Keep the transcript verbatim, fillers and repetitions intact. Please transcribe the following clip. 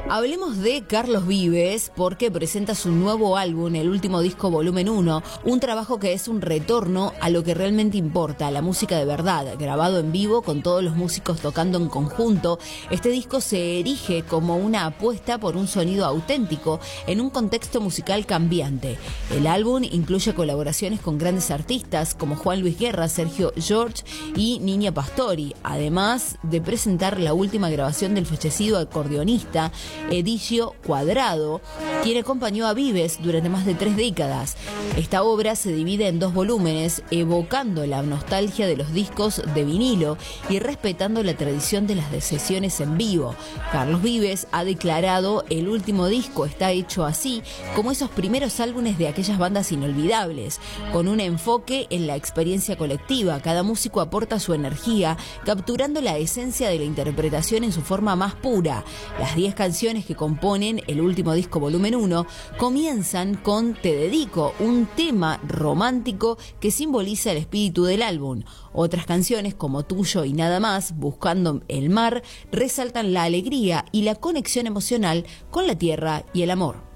Hablemos de Carlos Vives porque presenta su nuevo álbum, el último disco Volumen uno, un trabajo que es un retorno a lo que realmente importa, la música de verdad, grabado en vivo con todos los músicos tocando en conjunto. Este disco se erige como una apuesta por un sonido auténtico en un contexto musical cambiante. El álbum incluye colaboraciones con grandes artistas como Juan Luis Guerra, Sergio George y Niña Pastori, además de presentar la última grabación del fallecido acordeonista Edilio Cuadrado, quien acompañó a Vives durante más de tres décadas. Esta obra se divide en dos volúmenes, evocando la nostalgia de los discos de vinilo y respetando la tradición de las sesiones en vivo. Carlos Vives ha declarado: el último disco está hecho así, como esos primeros álbumes de aquellas bandas inolvidables, con un enfoque en la experiencia colectiva. Cada músico aporta su energía, capturando la esencia de la interpretación en su forma más pura. Las diez canciones que componen el último disco Volumen uno comienzan con Te Dedico, un tema romántico que simboliza el espíritu del álbum. Otras canciones como Tuyo y Nada Más, Buscando el Mar, resaltan la alegría y la conexión emocional con la tierra y el amor.